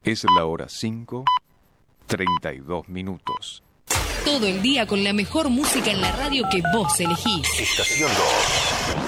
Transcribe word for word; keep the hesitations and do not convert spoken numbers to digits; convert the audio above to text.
Es la hora cinco, treinta y dos minutos. Todo el día con la mejor música en la radio que vos elegís. Estación dos.